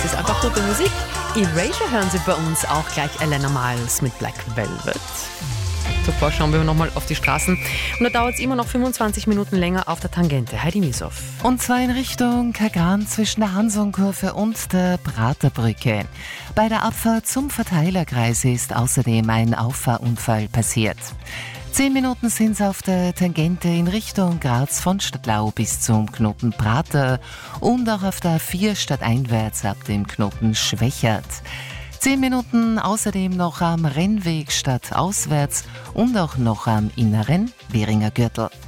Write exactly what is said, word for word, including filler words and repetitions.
Das ist einfach gute Musik. Erasure hören Sie bei uns, auch gleich Elena Miles mit Black Velvet. Zuvor schauen wir nochmal auf die Straßen. Und da dauert es immer noch fünfundzwanzig Minuten länger auf der Tangente. Heidi Misow. Und zwar in Richtung Kagan zwischen der Hansonkurve und der Praterbrücke. Bei der Abfahrt zum Verteilerkreis ist außerdem ein Auffahrunfall passiert. Zehn Minuten sind es auf der Tangente in Richtung Graz von Stadtlau bis zum Knoten Prater und auch auf der A vier stadteinwärts ab dem Knoten Schwächert. Zehn Minuten außerdem noch am Rennweg stadtauswärts und auch noch am inneren Währinger Gürtel.